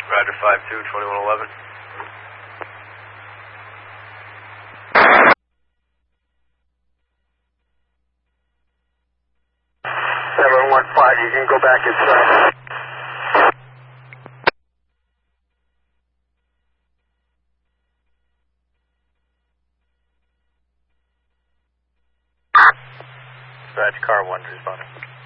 Roger, 5-2, 2111. You can go back inside. Dispatch, car 1 responding.